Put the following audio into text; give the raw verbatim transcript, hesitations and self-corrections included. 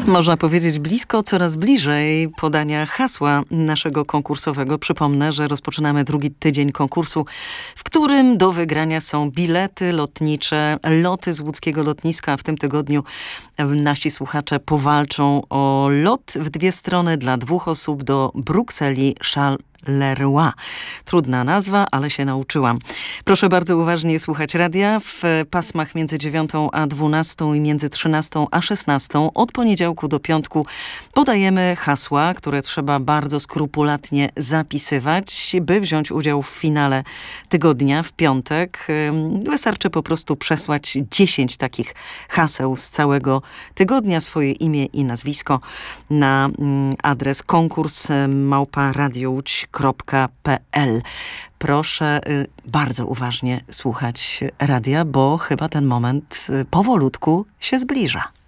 Można powiedzieć blisko, coraz bliżej podania hasła naszego konkursowego. Przypomnę, że rozpoczynamy drugi tydzień konkursu, w którym do wygrania są bilety lotnicze, loty z łódzkiego lotniska. W tym tygodniu nasi słuchacze powalczą o lot w dwie strony dla dwóch osób do Brukseli, Charles Leroy. Trudna nazwa, ale się nauczyłam. Proszę bardzo uważnie słuchać radia w pasmach między dziewiątą a dwunastą i między trzynastą a szesnastą. Od poniedziałku do piątku podajemy hasła, które trzeba bardzo skrupulatnie zapisywać, by wziąć udział w finale tygodnia w piątek. Wystarczy po prostu przesłać dziesięć takich haseł z całego tygodnia, swoje imię i nazwisko na adres konkurs małpa radio łódź kropka p l. Proszę y, bardzo uważnie słuchać radia, bo chyba ten moment y, powolutku się zbliża.